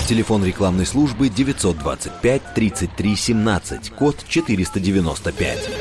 Телефон рекламной службы 925 33 17, код 495.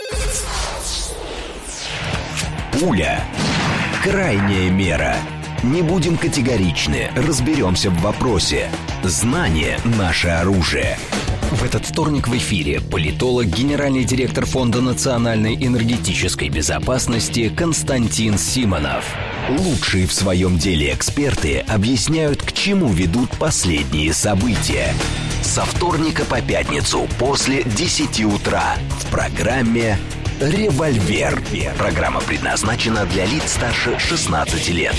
Пуля. Крайняя мера. Не будем категоричны, разберемся в вопросе. Знание – наше оружие. В этот вторник в эфире политолог, генеральный директор Фонда национальной энергетической безопасности Константин Симонов. Лучшие в своем деле эксперты объясняют, к чему ведут последние события. Со вторника по пятницу после 10 утра в программе «Револьвер». Программа предназначена для лиц старше 16 лет.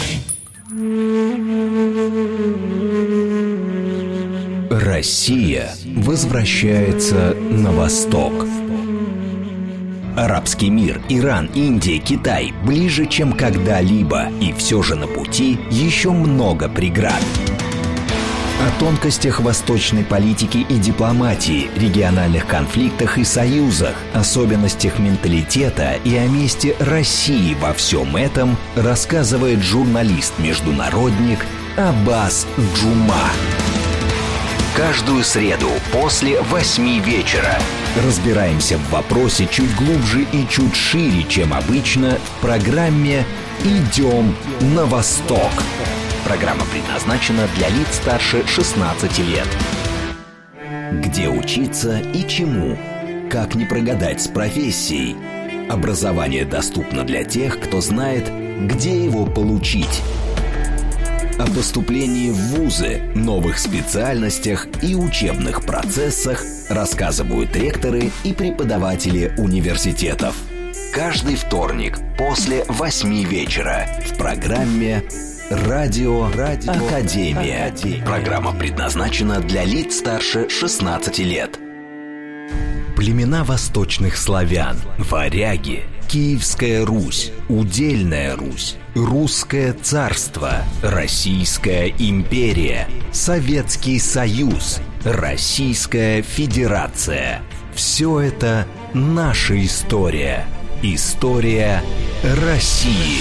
Россия возвращается на восток. Арабский мир, Иран, Индия, Китай ближе, чем когда-либо. И все же на пути еще много преград. О тонкостях восточной политики и дипломатии, региональных конфликтах и союзах, особенностях менталитета и о месте России во всем этом рассказывает журналист-международник Аббас Джума. Каждую среду после 8 вечера разбираемся в вопросе чуть глубже и чуть шире, чем обычно, в программе «Идем на восток». Программа предназначена для лиц старше 16 лет. Где учиться и чему? Как не прогадать с профессией? Образование доступно для тех, кто знает, где его получить. О поступлении в вузы, новых специальностях и учебных процессах рассказывают ректоры и преподаватели университетов. Каждый вторник после 8 вечера в программе «Радио Академия». Программа предназначена для лиц старше 16 лет. Племена восточных славян, варяги, Киевская Русь, Удельная Русь, Русское царство, Российская империя, Советский Союз, Российская Федерация. Все это наша история. История России.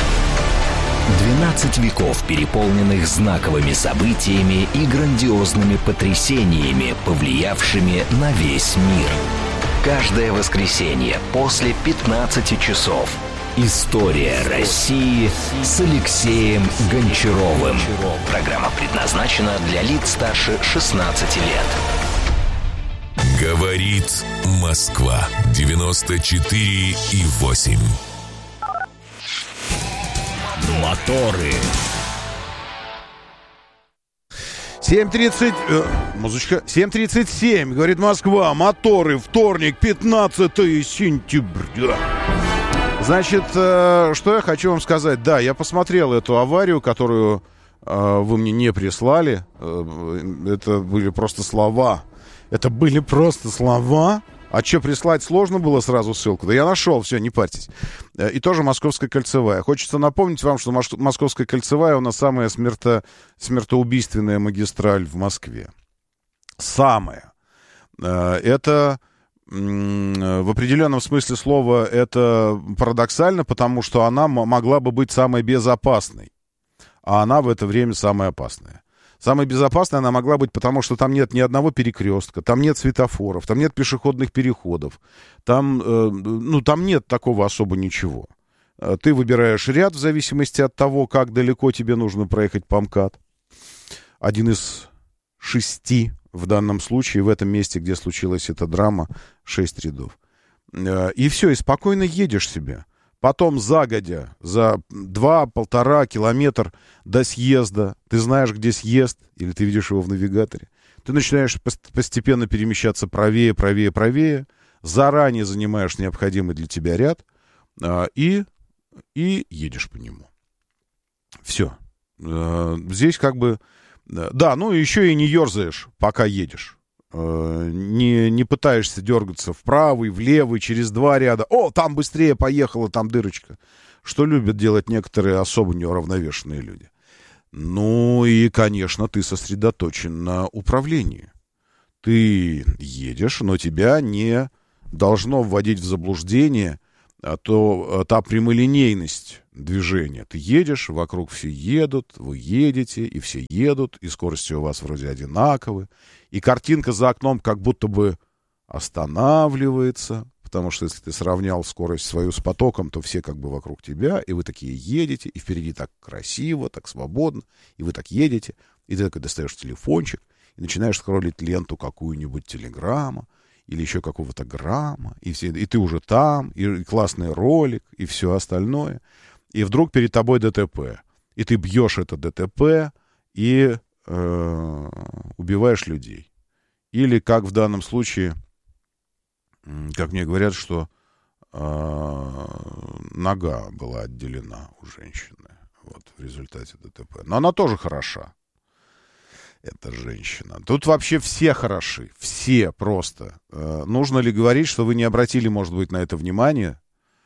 12 веков, переполненных знаковыми событиями и грандиозными потрясениями, повлиявшими на весь мир. Каждое воскресенье после 15 часов. История России с Алексеем Гончаровым. Программа предназначена для лиц старше 16 лет. Говорит Москва. 94,8. Моторы. 7:30, музычка, 7:37, говорит Москва, моторы, вторник, 15 сентября. Значит, что я хочу вам сказать. Да, я посмотрел эту аварию, которую вы мне не прислали. Это были просто слова. Это были просто слова. А что, прислать сложно было сразу ссылку? Да я нашел, все, не парьтесь. И тоже Московская кольцевая. Хочется напомнить вам, что Московская кольцевая у нас самая смертоубийственная магистраль в Москве. Самая. Это в определенном смысле слова это парадоксально, потому что она могла бы быть самой безопасной. А она в это время самая опасная. Самой безопасной она могла быть, потому что там нет ни одного перекрестка, там нет светофоров, там нет пешеходных переходов, там нет такого особо ничего. Ты выбираешь ряд в зависимости от того, как далеко тебе нужно проехать по МКАД. Один из 6 в данном случае, в этом месте, где случилась эта драма, 6 рядов. И все, и спокойно едешь себе. Потом загодя, за 2-1,5 километра до съезда, ты знаешь, где съезд, или ты видишь его в навигаторе, ты начинаешь постепенно перемещаться правее, правее, правее, заранее занимаешь необходимый для тебя ряд и едешь по нему. Все. Здесь как бы... Да, ну еще и не ерзаешь, пока едешь. Не пытаешься дергаться вправо и влево, через 2 ряда. О, там быстрее поехала, там дырочка. Что любят делать некоторые особо неуравновешенные люди. Ну и, конечно, ты сосредоточен на управлении. Ты едешь, но тебя не должно вводить в заблуждение то та прямолинейность движения. Ты едешь, вокруг все едут, вы едете, и все едут, и скорости у вас вроде одинаковые, и картинка за окном как будто бы останавливается, потому что если ты сравнял скорость свою с потоком, то все как бы вокруг тебя, и вы такие едете, и впереди так красиво, так свободно, и вы так едете, и ты такой достаешь телефончик, и начинаешь скроллить ленту какую-нибудь Телеграма, или еще какого-то грамма, и ты уже там, и классный ролик, и все остальное. И вдруг перед тобой ДТП. И ты бьешь это ДТП и убиваешь людей. Или, как в данном случае, как мне говорят, что нога была отделена у женщины вот, в результате ДТП. Но она тоже хороша. Эта женщина. Тут вообще все хороши. Все просто. Нужно ли говорить, что вы не обратили, может быть, на это внимание?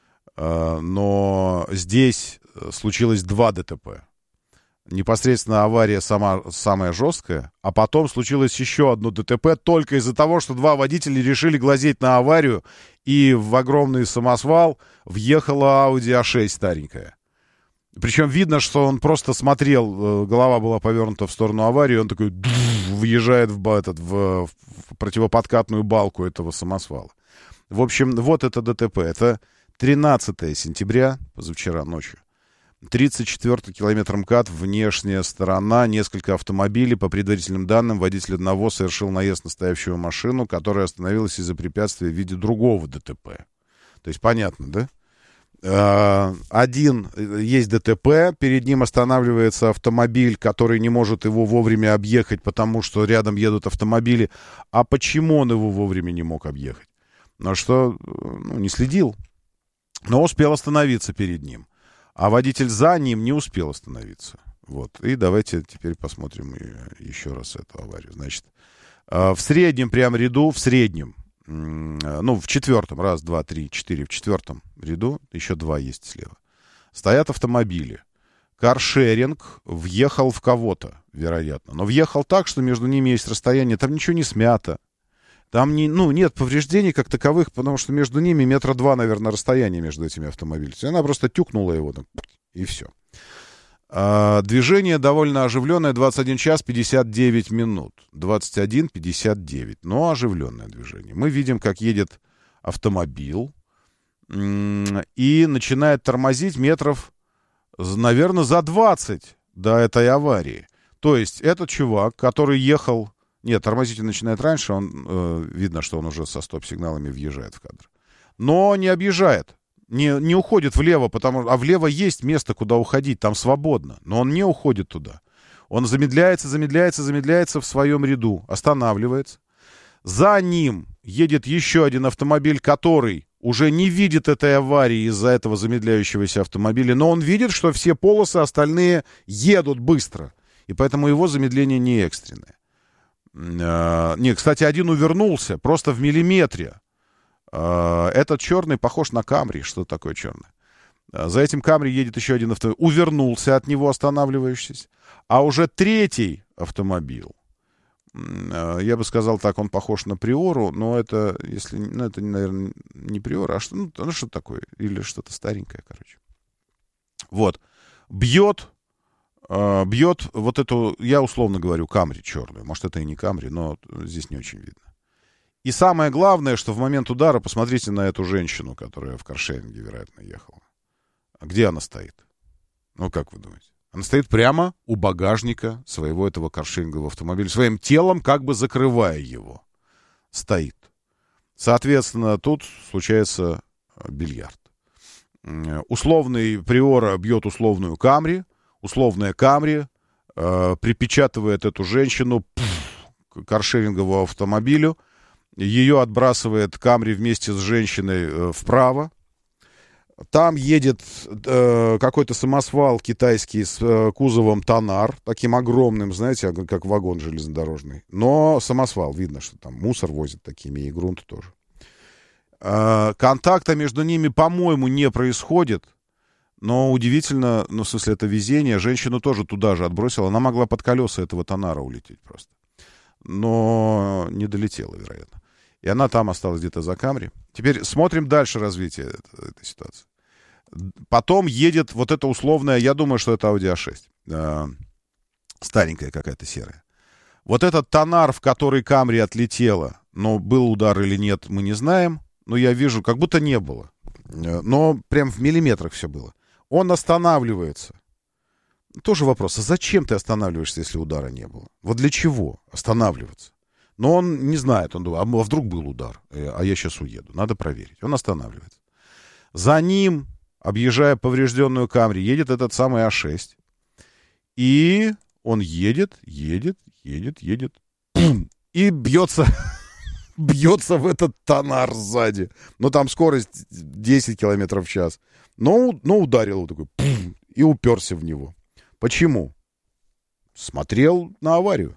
Но здесь случилось 2 ДТП. Непосредственно авария самая жесткая, а потом случилось еще одно ДТП только из-за того, что 2 водителя решили глазеть на аварию, и в огромный самосвал въехала Audi A6 старенькая. Причем видно, что он просто смотрел, голова была повернута в сторону аварии, он такой въезжает в противоподкатную балку этого самосвала. В общем, вот это ДТП. Это 13 сентября, позавчера ночью. 34-й километр МКАД, внешняя сторона, несколько автомобилей. По предварительным данным, водитель одного совершил наезд на стоявшую машину, которая остановилась из-за препятствия в виде другого ДТП. То есть понятно, да? Один есть ДТП, перед ним останавливается автомобиль, который не может его вовремя объехать, потому что рядом едут автомобили. А почему он его вовремя не мог объехать? Ну что, не следил, но успел остановиться перед ним. А водитель за ним не успел остановиться. Вот. И давайте теперь посмотрим еще раз эту аварию. Значит, в среднем прям ряду, в среднем, в 4-м, 1, 2, 3, 4, в 4-м ряду, еще 2 есть слева, стоят автомобили. Каршеринг въехал в кого-то, вероятно. Но въехал так, что между ними есть расстояние, там ничего не смято. Там нет повреждений как таковых, потому что между ними 2 метра, наверное, расстояние между этими автомобилями. Она просто тюкнула его, и все. Движение довольно оживленное, 21 час 59 минут. 21:59, но оживленное движение. Мы видим, как едет автомобиль и начинает тормозить метров, наверное, за 20 до этой аварии. То есть этот чувак, который ехал... Нет, тормозить он начинает раньше, видно, что он уже со стоп-сигналами въезжает в кадр. Но не объезжает. Не уходит влево, а влево есть место, куда уходить, там свободно. Но он не уходит туда. Он замедляется в своем ряду, останавливается. За ним едет еще один автомобиль, который уже не видит этой аварии из-за этого замедляющегося автомобиля, но он видит, что все полосы остальные едут быстро. И поэтому его замедление не экстренное. Кстати, один увернулся просто в миллиметре. Этот черный похож на Камри. Что такое черный? За этим Камри едет еще один автомобиль. Увернулся от него, останавливающийся. А уже 3-й автомобиль. Я бы сказал так, он похож на Приору, но это, это, наверное, не Приора, а что такое? Или что-то старенькое, короче. Вот. Бьет вот эту, я условно говорю, Камри черную. Может, это и не Камри, но здесь не очень видно. И самое главное, что в момент удара, посмотрите на эту женщину, которая в каршеринге, вероятно, ехала. А где она стоит? Как вы думаете? Она стоит прямо у багажника своего этого каршерингового автомобиля, своим телом как бы закрывая его. Стоит. Соответственно, тут случается бильярд. Условный Приора бьет условную Камри, условная Камри припечатывает эту женщину к каршеринговому автомобилю. Ее отбрасывает Камри вместе с женщиной вправо. Там едет какой-то самосвал китайский с кузовом Тонар, таким огромным, знаете, как вагон железнодорожный. Но самосвал, видно, что там мусор возят такими, и грунт тоже. Контакта между ними, по-моему, не происходит. Но удивительно, в смысле, это везение. Женщину тоже туда же отбросила. Она могла под колеса этого Тонара улететь просто. Но не долетела, вероятно. И она там осталась где-то за Камри. Теперь смотрим дальше развитие этой ситуации. Потом едет вот эта условная, я думаю, что это Audi A6. Старенькая какая-то серая. Вот этот тонар, в который Камри отлетела, но был удар или нет, мы не знаем. Но я вижу, как будто не было. Но прям в миллиметрах все было. Он останавливается. Тоже вопрос, а зачем ты останавливаешься, если удара не было? Вот для чего останавливаться? Но он не знает, он думает, а вдруг был удар, а я сейчас уеду, надо проверить. Он останавливается. За ним, объезжая поврежденную Камри, едет этот самый А6. И он едет, и бьется в этот тонар сзади. Но там скорость 10 километров в час. Но ударил его такой, и уперся в него. Почему? Смотрел на аварию.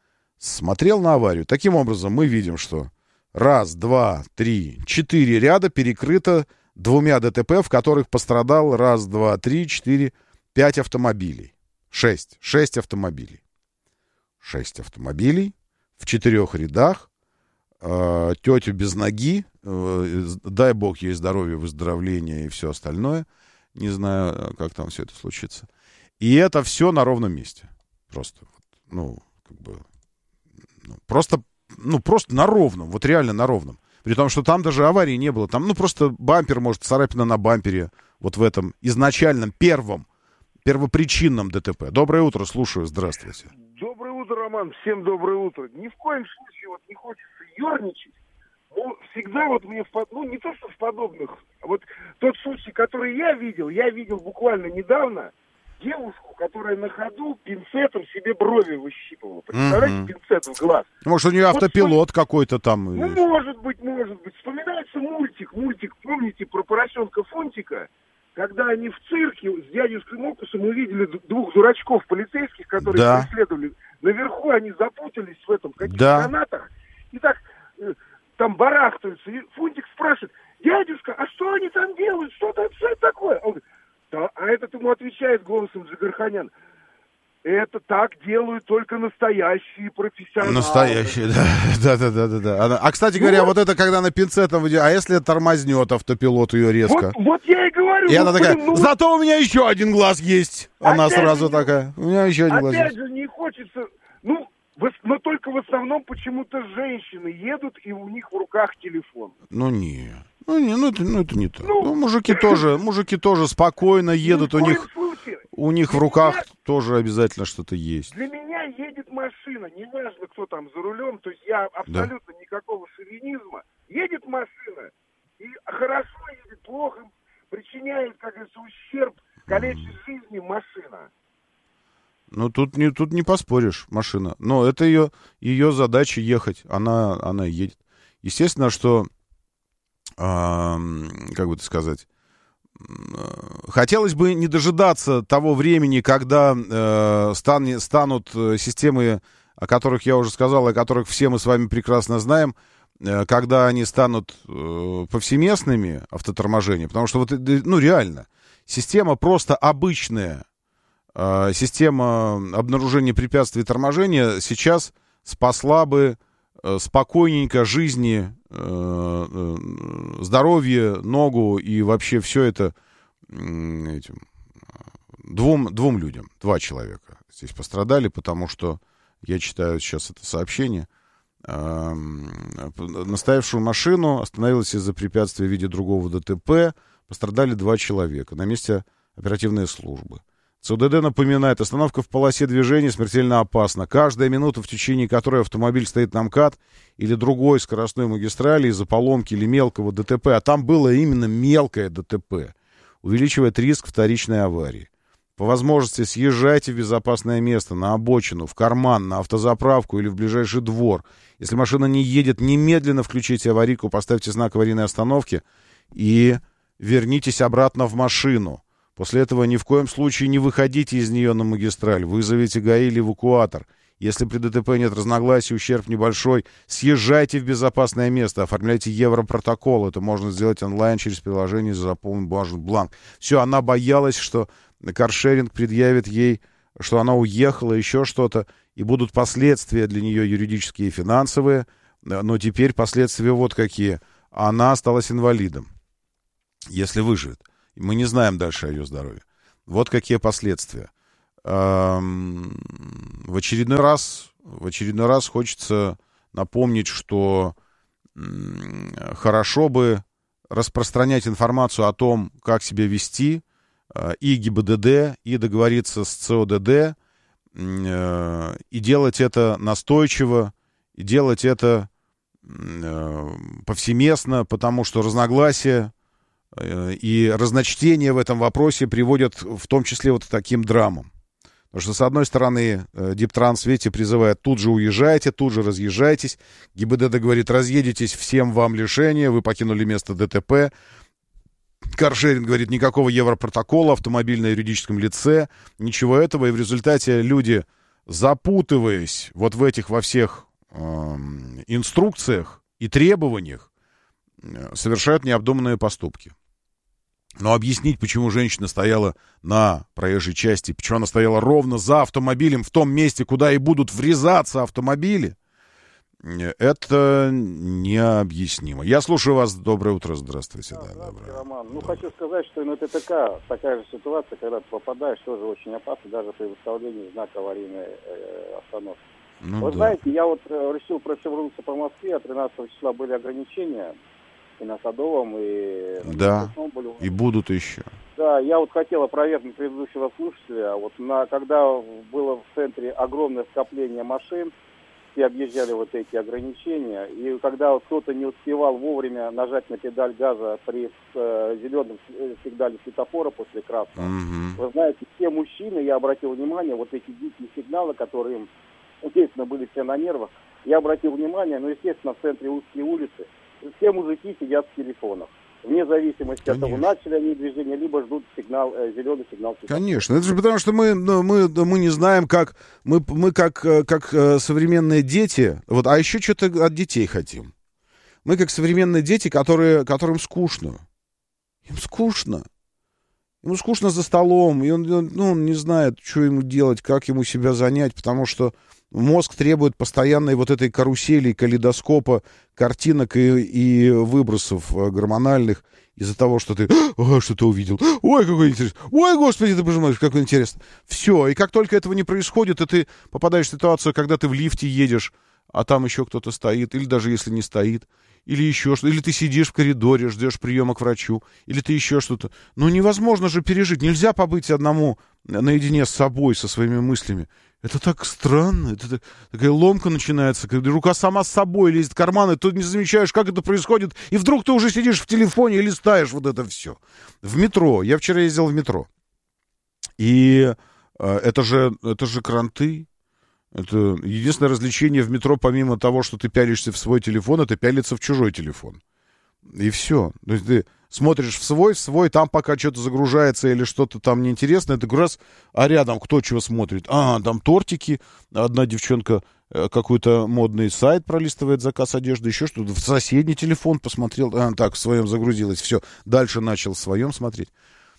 Таким образом, мы видим, что 1, 2, 3, 4 ряда перекрыто 2 ДТП, в которых пострадал 1, 2, 3, 4, 5 автомобилей. 6 автомобилей. 6 автомобилей в 4 рядах. Тетю без ноги. Дай бог ей здоровья, выздоровления и все остальное. Не знаю, как там все это случится. И это все на ровном месте. Просто, просто на ровном. Вот реально на ровном. При том, что там даже аварии не было. Там, просто бампер, может, царапина на бампере. Вот в этом изначальном, первопричинном ДТП. Доброе утро, слушаю. Здравствуйте. Доброе утро, Роман. Всем доброе утро. Ни в коем случае не хочется ерничать. Но всегда мне, не то что в подобных, а вот тот случай, который я видел буквально недавно девушку, которая на ходу пинцетом себе брови выщипывала. Представляете, пинцет в глаз. Может, у нее автопилот какой-то там. Может быть. Вспоминается мультик, помните, про поросенка Фунтика? Когда они в цирке с дядюшкой Мокусом увидели 2 дурачков полицейских, которые преследовали. Наверху они запутались в каких-то канатах. И так там барахтаются. И Фунтик спрашивает: дядюшка, а что они там делают? Что это такое? Он говорит: да, а этот ему отвечает голосом Джигарханян: это так делают только настоящие профессионалы. Настоящие, да. А, кстати говоря, вот это когда на пинцетом, а если тормознет автопилот ее резко? Вот я и говорю. И она такая: зато у меня еще один глаз есть. Она сразу такая: у меня еще один глаз есть. Опять же, не хочется, но только в основном почему-то женщины едут, и у них в руках телефон. Это не то. Мужики тоже спокойно едут, у них в руках тоже обязательно что-то есть. Для меня едет машина, неважно, кто там за рулем, то есть я абсолютно никакого шовинизма. Едет машина, и хорошо едет, плохо, причиняет, как говорится, ущерб, калечит жизни машина. Тут не поспоришь, машина. Но это ее задача ехать, она едет. Естественно, что, как бы это сказать, хотелось бы не дожидаться того времени, когда станут системы, о которых я уже сказал, о которых все мы с вами прекрасно знаем, когда они станут повсеместными, автоторможения. Потому что реально, система просто обычная, система обнаружения препятствий торможения сейчас спасла бы спокойненько жизни, здоровье, ногу и вообще все это двум людям, 2 человека здесь пострадали, потому что я читаю сейчас это сообщение. Настоявшую машину остановилась из-за препятствия в виде другого ДТП. Пострадали 2 человека. На месте оперативные службы. ЦУДД напоминает: остановка в полосе движения смертельно опасна. Каждая минута, в течение которой автомобиль стоит на МКАД или другой скоростной магистрали из-за поломки или мелкого ДТП, а там было именно мелкое ДТП, увеличивает риск вторичной аварии. По возможности съезжайте в безопасное место, на обочину, в карман, на автозаправку или в ближайший двор. Если машина не едет, немедленно включите аварийку, поставьте знак аварийной остановки и вернитесь обратно в машину. После этого ни в коем случае не выходите из нее на магистраль. Вызовите ГАИ или эвакуатор. Если при ДТП нет разногласий, ущерб небольшой, съезжайте в безопасное место, оформляйте европротокол. Это можно сделать онлайн через приложение, заполнить бумажный бланк. Все, она боялась, что каршеринг предъявит ей, что она уехала, еще что-то, и будут последствия для нее юридические и финансовые. но теперь последствия вот какие. Она осталась инвалидом, если выживет. Мы не знаем дальше о ее здоровье. Вот какие последствия. В очередной раз хочется напомнить, что хорошо бы распространять информацию о том, как себя вести, и ГИБДД, и договориться с ЦОДД, и делать это настойчиво, и делать это повсеместно, потому что разногласия и разночтения в этом вопросе приводят в том числе вот к таким драмам. Потому что, с одной стороны, Диптранс Свети призывает: тут же уезжайте, тут же разъезжайтесь. ГИБДД говорит: разъедетесь, всем вам лишение, вы покинули место ДТП. Каршеринг говорит: никакого европротокола, автомобиль на юридическом лице, ничего этого. И в результате люди, запутываясь вот в этих во всех инструкциях и требованиях, совершают необдуманные поступки. Но объяснить, почему женщина стояла на проезжей части, почему она стояла ровно за автомобилем, в том месте, куда и будут врезаться автомобили, это необъяснимо. Я слушаю вас. Доброе утро. Здравствуйте. Да, здравствуйте, Роман. хочу сказать, что на ТТК такая же ситуация, когда ты попадаешь, тоже очень опасно, даже при выставлении знака аварийной остановки. Знаете, я решил прошеврнуться по Москве, 13 числа были ограничения и на Садовом, и на были. И будут еще. Да, я хотел опровергнуть предыдущего слушателя. Когда было в центре огромное скопление машин, все объезжали эти ограничения, и когда кто-то не успевал вовремя нажать на педаль газа при зеленом сигнале светофора после красного, вы знаете, все мужчины, я обратил внимание, эти дикие сигналы, которые, естественно, были все на нервах, я обратил внимание, естественно, в центре узкие улицы, все мужики сидят в телефонах. Вне зависимости от того, начали они движение, либо ждут зеленый сигнал. Конечно, это же потому, что мы не знаем, как мы как современные дети, а еще что-то от детей хотим. Мы как современные дети, которым скучно. Им скучно. Ему скучно за столом, и он не знает, что ему делать, как ему себя занять, потому что мозг требует постоянной этой карусели, калейдоскопа, картинок и выбросов гормональных из-за того, что ты что-то увидел. Ой, какой интересный. Ой, господи, ты боже мой, какой интересный. Все, и как только этого не происходит, и ты попадаешь в ситуацию, когда ты в лифте едешь, а там еще кто-то стоит, или даже если не стоит, или еще что-то, или ты сидишь в коридоре, ждешь приема к врачу, или ты еще что-то. Невозможно же пережить. Нельзя побыть одному наедине с собой, со своими мыслями. Это так странно, это такая ломка начинается, когда рука сама с собой лезет в карман, и ты не замечаешь, как это происходит, и вдруг ты уже сидишь в телефоне и листаешь это все. В метро. Я вчера ездил в метро. И это же кранты. Это единственное развлечение в метро, помимо того, что ты пялишься в свой телефон, это пялиться в чужой телефон. И все. То есть ты смотришь в свой, там пока что-то загружается или что-то там неинтересное, ты раз, а рядом кто чего смотрит? Там тортики, одна девчонка какой-то модный сайт пролистывает, заказ одежды, еще что-то, в соседний телефон посмотрел, так, в своем загрузилось, все, дальше начал в своем смотреть.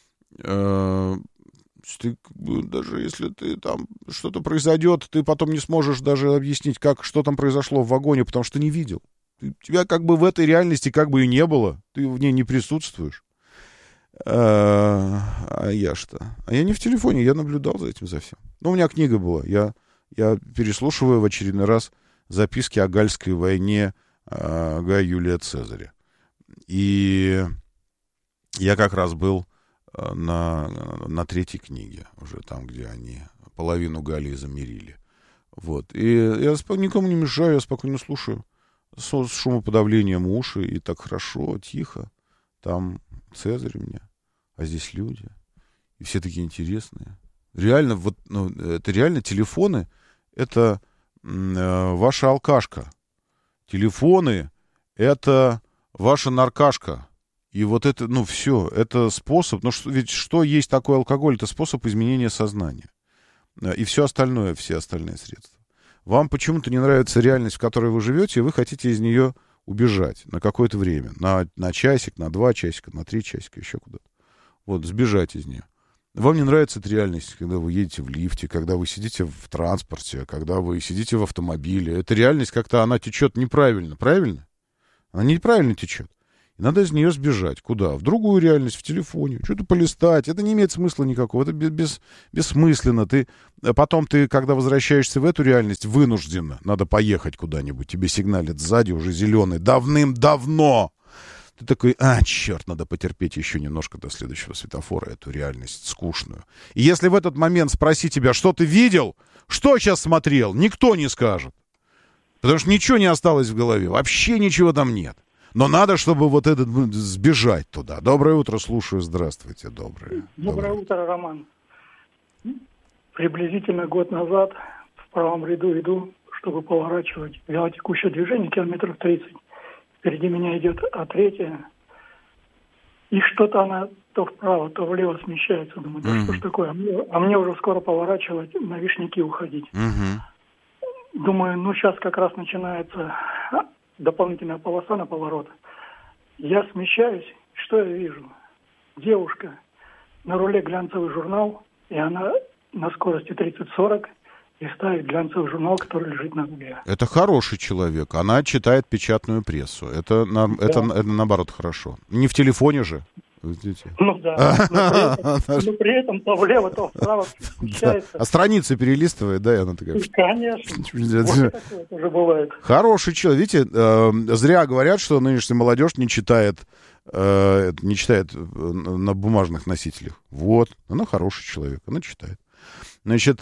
Ты, даже если ты там что-то произойдет, ты потом не сможешь даже объяснить, что там произошло в вагоне, потому что не видел. Тебя в этой реальности и не было. Ты в ней не присутствуешь. А я что? А я не в телефоне, я наблюдал за этим, за всем. У меня книга была. Я переслушиваю в очередной раз записки о Гальской войне Гая Юлия Цезаря. И я как раз был на третьей книге, уже там, где они половину Галлии замерили. И я никому не мешаю, я спокойно слушаю. С шумоподавлением уши, и так хорошо, тихо. Там Цезарь у меня, а здесь люди. И все такие интересные. Реально, это реально телефоны, это ваша алкашка. Телефоны — это ваша наркашка. И это, все, это способ, ведь что есть такой алкоголь? Это способ изменения сознания. И все остальное, все остальные средства. Вам почему-то не нравится реальность, в которой вы живете, и вы хотите из нее убежать на какое-то время. На часик, на 2 часика, на 3 часика, еще куда-то. Сбежать из нее. Вам не нравится эта реальность, когда вы едете в лифте, когда вы сидите в транспорте, когда вы сидите в автомобиле. Эта реальность как-то, она течет неправильно, правильно? Она неправильно течет. И надо из нее сбежать. Куда? В другую реальность, в телефоне. Что-то полистать. Это не имеет смысла никакого. Это бессмысленно. Потом ты, когда возвращаешься в эту реальность, вынужденно. Надо поехать куда-нибудь. Тебе сигналят сзади уже зеленый. Давным-давно. Ты такой, черт, надо потерпеть еще немножко до следующего светофора, эту реальность скучную. И если в этот момент спроси тебя, что ты видел, что сейчас смотрел, никто не скажет. Потому что ничего не осталось в голове, вообще ничего там нет. Но надо, чтобы вот этот сбежать туда. Доброе утро, слушаю, здравствуйте, Доброе утро, Роман. Приблизительно год назад в правом ряду иду, чтобы поворачивать вялотекущее движение, километров 30. Впереди меня идет А3, и что-то она то вправо, то влево смещается. Думаю, да что ж такое? А мне уже скоро поворачивать, на Вишняки уходить. Думаю, сейчас как раз начинается дополнительная полоса на поворот. Я смещаюсь, что я вижу? Девушка, на руле глянцевый журнал, и она на скорости 30-40 листает глянцевый журнал, который лежит на руле. Это хороший человек. Она читает печатную прессу. Это наоборот хорошо. Не в телефоне же. Ну да. Но при этом то влево, то вправо смещается. А страницы перелистывает, да, и она такая... Конечно. Вот такое тоже бывает. Хороший человек. Видите, зря говорят, что нынешняя молодежь не читает на бумажных носителях. Вот. Она хороший человек. Она читает. Значит...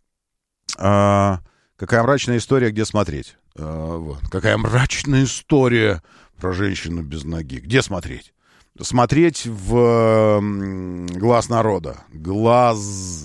какая мрачная история, где смотреть? Какая мрачная история про женщину без ноги. Где смотреть? Смотреть в «Глаз народа». «Глаз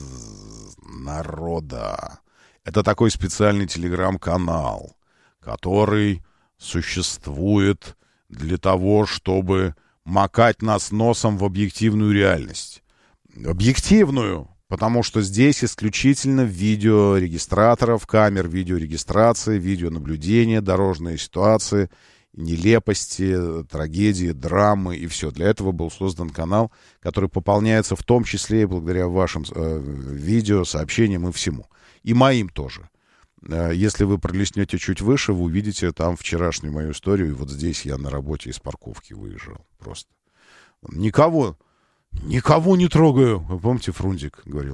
народа». Это такой специальный телеграм-канал, который существует для того, чтобы макать нас носом в объективную реальность. Объективную. Потому что здесь исключительно видеорегистраторов, камер видеорегистрации, видеонаблюдения, дорожные ситуации, нелепости, трагедии, драмы и все. Для этого был создан канал, который пополняется в том числе и благодаря вашим видео, сообщениям и всему. И моим тоже. Если вы пролистнете чуть выше, вы увидите там вчерашнюю мою историю. И вот здесь я на работе из парковки выезжал. Просто. Никого не трогаю. Вы помните, Фрунзик говорил?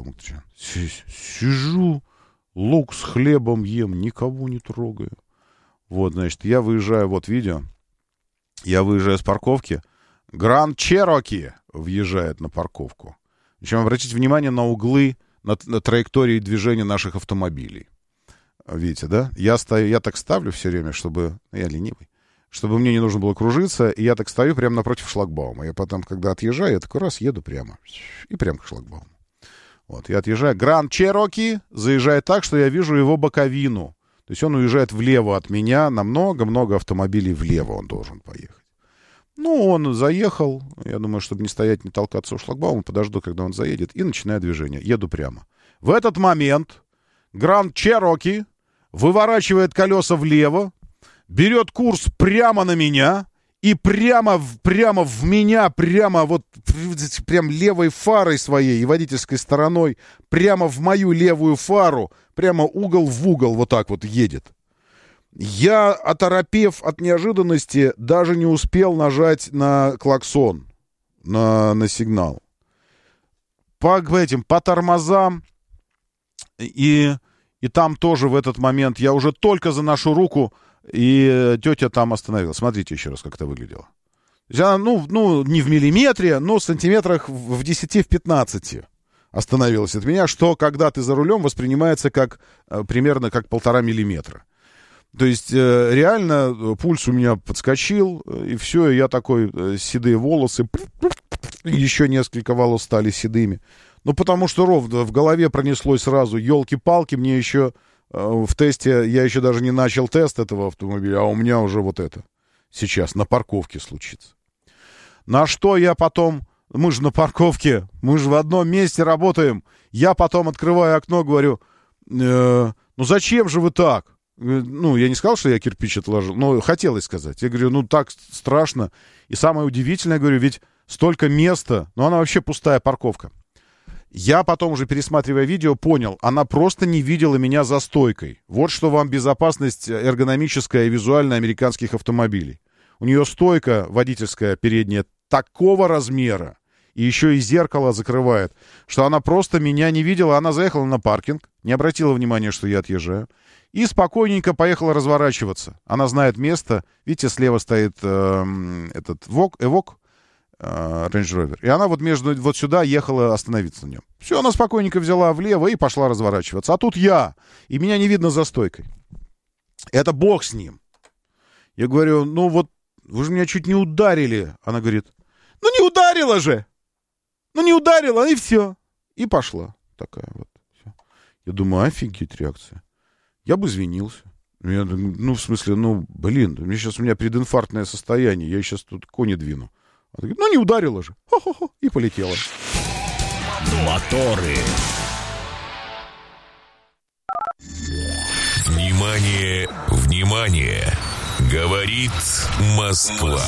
Сижу, лук с хлебом ем, никого не трогаю. Вот, значит, я выезжаю, вот видео. Я выезжаю с парковки. Гранд Чероки въезжает на парковку. Причем обратите внимание на углы, на траектории движения наших автомобилей. Видите, да? Я так ставлю все время, чтобы... Я ленивый. Чтобы мне не нужно было кружиться, и я так стою прямо напротив шлагбаума. Я потом, когда отъезжаю, я такой раз еду прямо. И прямо к шлагбауму. Вот, я отъезжаю. Гранд Чероки заезжает так, что я вижу его боковину. То есть он уезжает влево от меня, на много-много автомобилей влево он должен поехать. Ну, он заехал. Я думаю, чтобы не стоять, не толкаться у шлагбаума, подожду, когда он заедет, и начинаю движение. Еду прямо. В этот момент Гранд Чероки выворачивает колеса влево, берет курс прямо на меня и прямо в меня, прям левой фарой своей и водительской стороной, прямо в мою левую фару, прямо угол в угол вот так вот едет. Я, оторопев от неожиданности, даже не успел нажать на клаксон, на сигнал. По тормозам, и там тоже в этот момент я уже только заношу руку, и тетя там остановилась. Смотрите еще раз, как это выглядело. Она, не в миллиметре, но в сантиметрах в 10-15 остановилась от меня, что, когда ты за рулем, воспринимается примерно как 1,5 миллиметра. То есть, реально, пульс у меня подскочил, и все, я такой, седые волосы, еще несколько волос стали седыми. Потому что ровно в голове пронеслось сразу, елки-палки, мне еще... В тесте, я еще даже не начал тест этого автомобиля, а у меня уже вот это сейчас на парковке случится. На что я потом, мы же на парковке, мы же в одном месте работаем, я потом открываю окно, говорю, зачем же вы так? Я не сказал, что я кирпич отложил, но хотелось сказать. Я говорю, так страшно. И самое удивительное, говорю, ведь столько места, она вообще пустая парковка. Я потом уже, пересматривая видео, понял, она просто не видела меня за стойкой. Вот что вам безопасность эргономическая и визуальная американских автомобилей. У нее стойка водительская передняя такого размера, и еще и зеркало закрывает, что она просто меня не видела. Она заехала на паркинг, не обратила внимания, что я отъезжаю, и спокойненько поехала разворачиваться. Она знает место. Видите, слева стоит этот Эвок, Range Rover. И она вот сюда ехала остановиться на нем. Все, она спокойненько взяла влево и пошла разворачиваться. А тут я, и меня не видно за стойкой. Это бог с ним. Я говорю, ну вот, вы же меня чуть не ударили. Она говорит, ну не ударила же. Ну не ударила, и все. И пошла такая вот. Все. Я думаю, офигеть реакция. Я бы извинился. У меня прединфарктное состояние. Я сейчас тут кони двину. Она говорит, ну не ударила же. Хо-хо-хо. И полетела. Моторы. Внимание, внимание! Говорит Москва.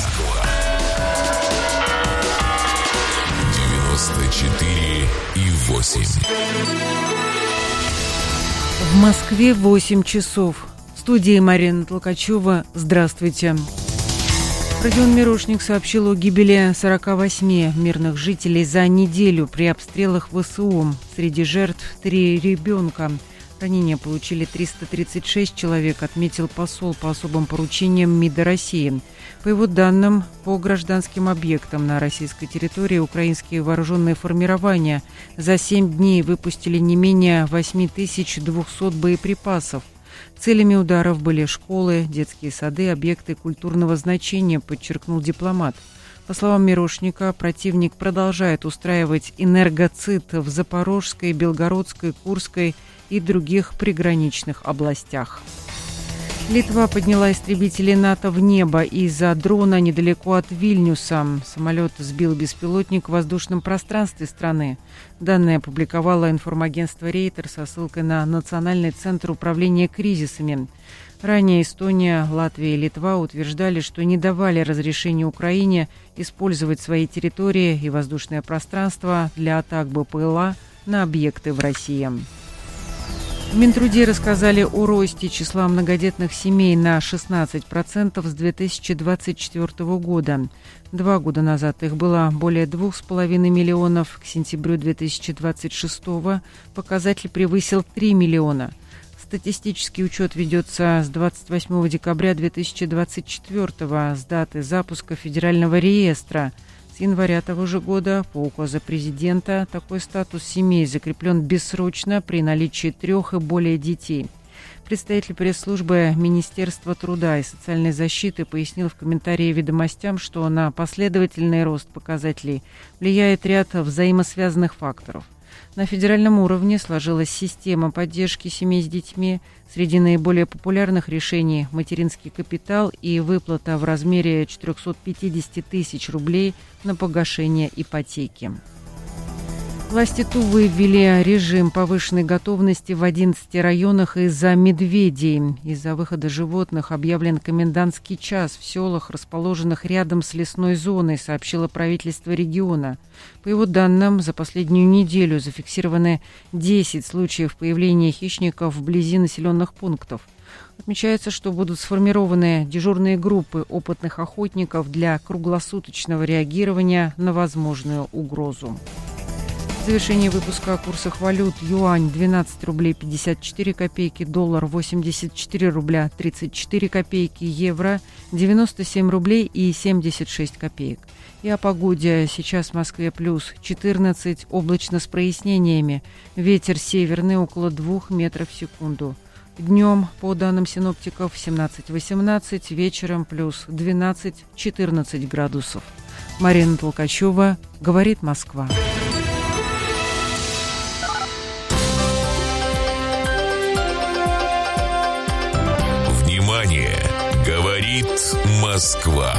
94,8. В Москве 8 часов. В студии Марина Толкачева. Здравствуйте. Родион Мирошник сообщил о гибели 48 мирных жителей за неделю при обстрелах ВСУ. Среди жертв 3 ребенка. Ранения получили 336 человек, отметил посол по особым поручениям МИДа России. По его данным, по гражданским объектам на российской территории украинские вооруженные формирования за 7 дней выпустили не менее 8200 боеприпасов. Целями ударов были школы, детские сады, объекты культурного значения, подчеркнул дипломат. По словам Мирошника, противник продолжает устраивать энергоцид в Запорожской, Белгородской, Курской и других приграничных областях. Литва подняла истребители НАТО в небо из-за дрона недалеко от Вильнюса. Самолет сбил беспилотник в воздушном пространстве страны. Данные опубликовало информагентство Рейтер со ссылкой на Национальный центр управления кризисами. Ранее Эстония, Латвия и Литва утверждали, что не давали разрешения Украине использовать свои территории и воздушное пространство для атак БПЛА на объекты в России. В Минтруде рассказали о росте числа многодетных семей на 16% с 2024 года. 2 года назад их было более 2,5 миллионов. К сентябрю 2026 показатель превысил 3 миллиона. Статистический учет ведется с 28 декабря 2024 с даты запуска федерального реестра. С января того же года по указу президента такой статус семей закреплен бессрочно при наличии 3 и более детей. Представитель пресс-службы Министерства труда и социальной защиты пояснил в комментарии «Ведомостям», что на последовательный рост показателей влияет ряд взаимосвязанных факторов. На федеральном уровне сложилась система поддержки семей с детьми. Среди наиболее популярных решений – материнский капитал и выплата в размере 450 тысяч рублей на погашение ипотеки. Власти Тувы ввели режим повышенной готовности в 11 районах из-за медведей. Из-за выхода животных объявлен комендантский час в селах, расположенных рядом с лесной зоной, сообщило правительство региона. По его данным, за последнюю неделю зафиксированы 10 случаев появления хищников вблизи населенных пунктов. Отмечается, что будут сформированы дежурные группы опытных охотников для круглосуточного реагирования на возможную угрозу. В завершении выпуска о курсах валют: юань 12 рублей 54 копейки, доллар 84 рубля 34 копейки, евро 97 рублей и 76 копеек. И о погоде. Сейчас в Москве плюс 14, облачно с прояснениями. Ветер северный около 2 метров в секунду. Днем, по данным синоптиков, 17-18, вечером плюс 12-14 градусов. Марина Толкачева, говорит Москва. Говорит Москва.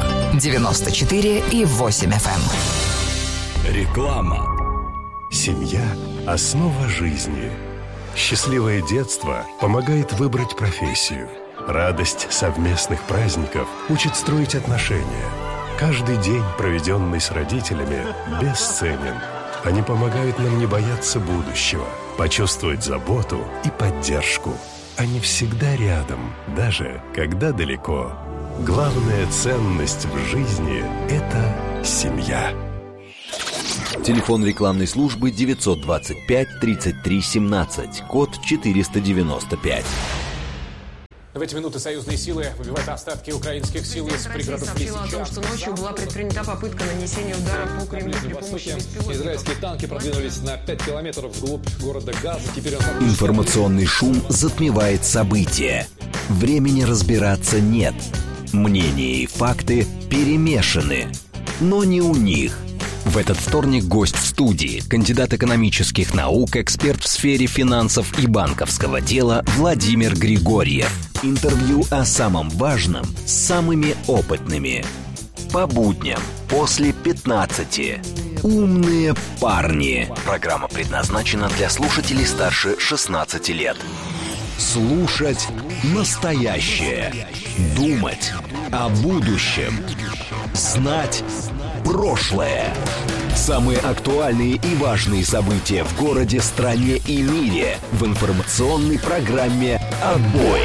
94,8 FM. Реклама. Семья – основа жизни. Счастливое детство помогает выбрать профессию. Радость совместных праздников учит строить отношения. Каждый день, проведенный с родителями, бесценен. Они помогают нам не бояться будущего, почувствовать заботу и поддержку. Они всегда рядом, даже когда далеко. Главная ценность в жизни – это семья. Телефон рекламной службы 925 33 17, код 495. В эти минуты союзные силы выбивают остатки украинских сил из пригородов Лисичанска. Сообщила о том, что ночью была предпринята попытка нанесения удара по Кремлю при помощи беспилотников. Израильские танки продвинулись на 5 километров вглубь города Газа. Теперь Информационный шум затмевает события. Времени разбираться нет. Мнения и факты перемешаны. Но не у них. В этот вторник гость в студии, кандидат экономических наук, эксперт в сфере финансов и банковского дела Владимир Григорьев. Интервью о самом важном с самыми опытными. По будням после 15. Умные парни. Программа предназначена для слушателей старше 16 лет. Слушать настоящее. Думать о будущем. Знать прошлое. Самые актуальные и важные события в городе, стране и мире в информационной программе «Отбой».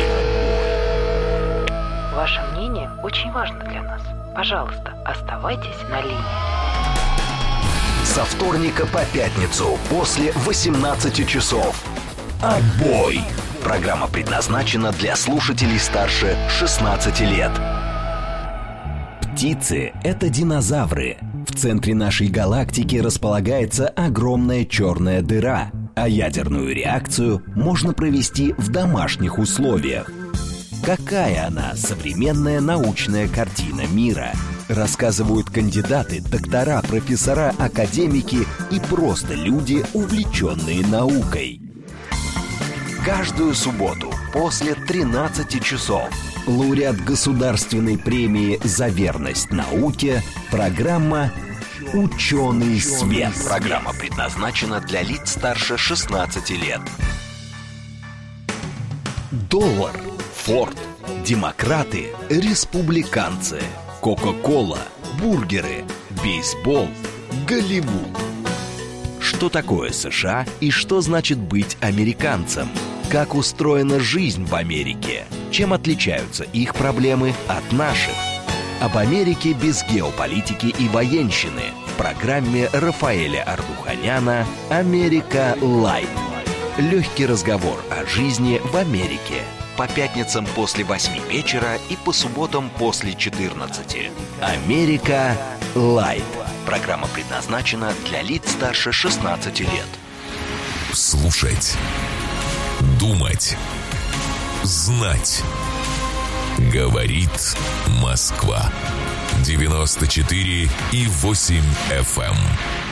Ваше мнение очень важно для нас. Пожалуйста, оставайтесь на линии. Со вторника по пятницу после 18 часов. «Отбой». Программа предназначена для слушателей старше 16 лет. Птицы – это динозавры. В центре нашей галактики располагается огромная черная дыра, а ядерную реакцию можно провести в домашних условиях. Какая она, современная научная картина мира? Рассказывают кандидаты, доктора, профессора, академики и просто люди, увлеченные наукой. Каждую субботу после 13 часов лауреат государственной премии «За верность науке» программа «Ученый свет». Программа предназначена для лиц старше 16 лет. Доллар, Форд, демократы, республиканцы, Кока-кола, бургеры, бейсбол, Голливуд. Что такое США и что значит быть американцем? Как устроена жизнь в Америке? Чем отличаются их проблемы от наших? Об Америке без геополитики и военщины в программе Рафаэля Ардуханяна «Америка Лайт». Легкий разговор о жизни в Америке. По пятницам после 8 вечера и по субботам после 14. «Америка Лайт». Программа предназначена для лиц старше 16 лет. Слушать. Думать. Знать. Говорит Москва. 94,8 FM.